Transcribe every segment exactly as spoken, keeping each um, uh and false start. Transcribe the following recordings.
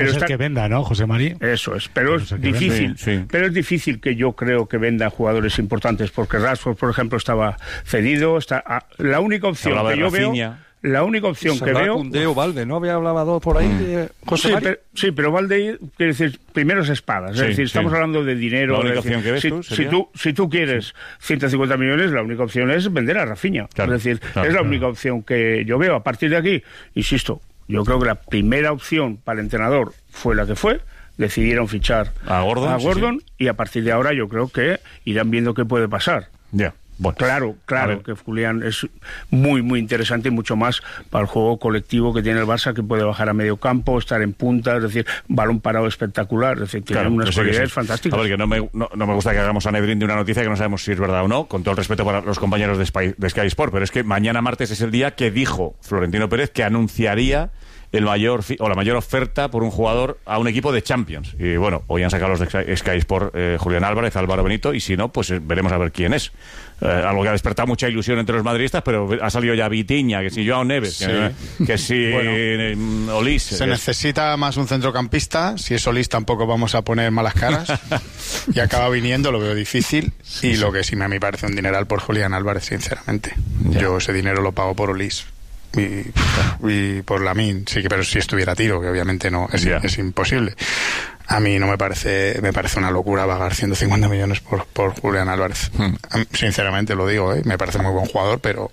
Pero es está... el que venda, ¿no, José Mari? Eso es, pero Eso es es difícil. Sí, sí. Pero es difícil que yo creo que venda jugadores importantes, porque Rashford, por ejemplo, estaba cedido. Está... Ah, la única opción que yo Rafinha. veo... La única opción que veo... Koundé o Valde, ¿no? Había hablado por ahí de José Sí Mari. pero, sí, pero Valde, quiere decir, primero es espadas. Sí, es decir, sí. estamos hablando de dinero. La única es decir, opción que ves si, tú si sería- tú si tú quieres ciento cincuenta millones, la única opción es vender a Rafinha. Claro, es decir, claro, es la claro. única opción que yo veo. A partir de aquí, insisto, yo creo que la primera opción para el entrenador fue la que fue. Decidieron fichar A Gordon, a sí, Gordon sí. y a partir de ahora yo creo que irán viendo qué puede pasar. Ya, bueno. Claro, A claro ver. que Julián es muy, muy interesante y mucho más para el juego colectivo que tiene el Barça, que puede bajar a medio campo, estar en punta, es decir, balón parado espectacular, es decir, tiene Claro, unas que sí, que cualidades sí. fantásticas. A ver, que no me, no, no me gusta que hagamos a Nedrín de una noticia que no sabemos si es verdad o no, con todo el respeto para los compañeros de, Spy, de Sky Sport, pero es que mañana martes es el día que dijo Florentino Pérez que anunciaría el mayor fi- o la mayor oferta por un jugador a un equipo de Champions. Y bueno, hoy han sacado los de Sky, Sky Sport eh, Julián Álvarez, Álvaro Benito, y si no, pues eh, veremos a ver quién es. Eh, algo que ha despertado mucha ilusión entre los madridistas, pero ha salido ya Vitinha, que si Joao Neves, Sí. que, que si Bueno. eh, Olís. Se que- necesita más un centrocampista. Si es Solís tampoco vamos a poner malas caras. Y acaba viniendo, lo veo difícil. Y lo que sí me, a mí parece un dineral por Julián Álvarez, sinceramente. Yo ese dinero lo pago por Olís. Y, y por Lamine, sí que, pero si estuviera a tiro, que obviamente no, es, Ya. es imposible. A mí no me parece, me parece una locura pagar ciento cincuenta millones por, por Julián Álvarez. Hmm. A mí, sinceramente lo digo, ¿eh? Me parece muy buen jugador, pero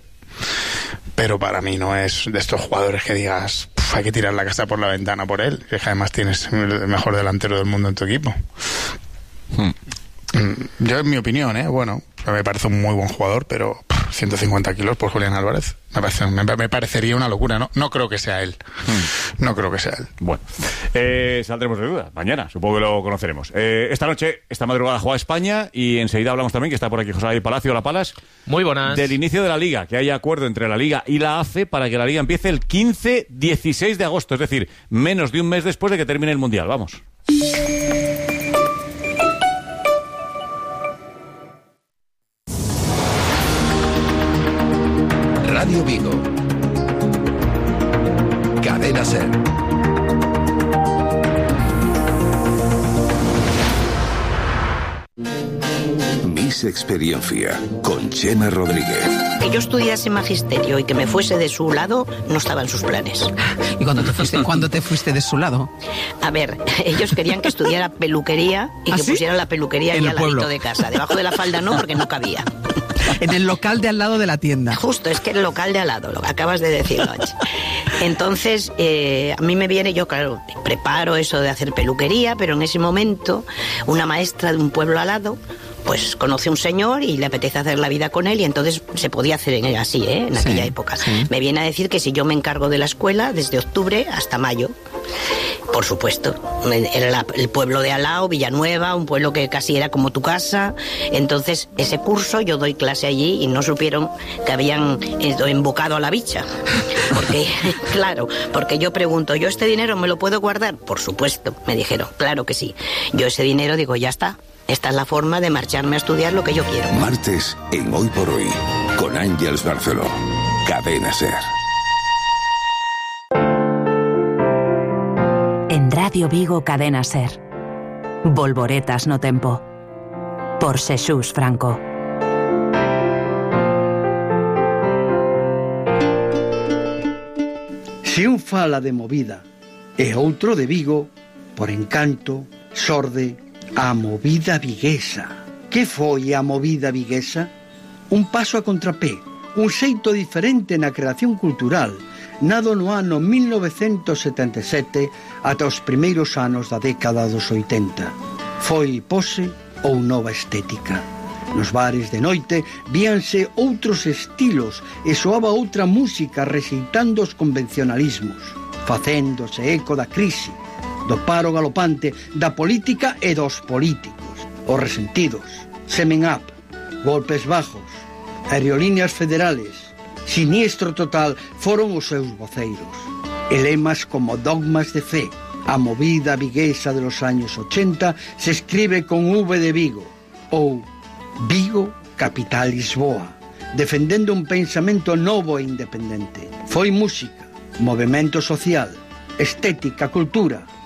pero para mí no es de estos jugadores que digas, "Puf, hay que tirar la casa por la ventana por él", que además tienes el mejor delantero del mundo en tu equipo. Hmm. Mm, Yo, en mi opinión, ¿eh? Bueno, me parece un muy buen jugador, pero pff, ciento cincuenta kilos por Julián Álvarez me, parece, me, me parecería una locura. No, no creo que sea él. No creo que sea él. Bueno, eh, saldremos de duda. Mañana, supongo que lo conoceremos. Eh, esta noche, esta madrugada juega España y enseguida hablamos también, que está por aquí José David Palacio, La Palas, Muy buenas. del inicio de la Liga, que haya acuerdo entre la Liga y la A F E para que la Liga empiece el quince dieciséis de agosto, es decir, menos de un mes después de que termine el Mundial. Vamos. Radio Vigo. Cadena Ser. Miss Experiencia con Chema Rodríguez. Que yo estudiase magisterio y que me fuese de su lado no estaba en sus planes. ¿Y cuando te fuiste, cuando te fuiste de su lado? A ver, ellos querían que estudiara peluquería y ¿Ah, que sí? pusiera la peluquería En ahí el al ladito pueblo. de casa. Debajo de la falda no, porque no cabía. En el local de al lado de la tienda. Justo, es que el local de al lado, lo que acabas de decir, Noche. Entonces, eh, a mí me viene, yo claro, preparo eso de hacer peluquería, pero en ese momento, una maestra de un pueblo al lado, pues conoce a un señor y le apetece hacer la vida con él, y entonces se podía hacer en así, ¿eh? En Sí, aquella época. sí. Me viene a decir que si yo me encargo de la escuela desde octubre hasta mayo. Por supuesto, era la- el pueblo de al lado, Villanueva, un pueblo que casi era como tu casa. Entonces, ese curso yo doy clase allí y no supieron que habían eh, embocado a la bicha. Porque, claro, porque yo pregunto, ¿yo este dinero me lo puedo guardar? Por supuesto, me dijeron, claro que sí. Yo ese dinero digo, ya está. Esta es la forma de marcharme a estudiar lo que yo quiero. Martes en Hoy por Hoy con Ángeles Barceló. Cadena Ser. En Radio Vigo Cadena Ser. Volvoretas no tempo. Por Xesús Franco. Se un fala de movida e outro de Vigo, por encanto, xorde a movida viguesa. Que foi a movida viguesa? Un paso a contrapé, un xeito diferente na creación cultural, nado no ano mil novecentos setenta e sete ata os primeiros anos da década dos oitenta. Foi pose ou nova estética. Nos bares de noite víanse outros estilos e soaba outra música rexeitando os convencionalismos, facéndose eco da crise, do paro galopante, da política e dos políticos, os resentidos, semen up, golpes bajos, aerolíneas federales, siniestro total foron os seus voceiros. E lemas como dogmas de fe. A movida viguesa de los años ochenta se escribe con V de Vigo, ou Vigo, capital Lisboa, defendendo un pensamento novo e independente. Foi música, movimento social, estética, cultura,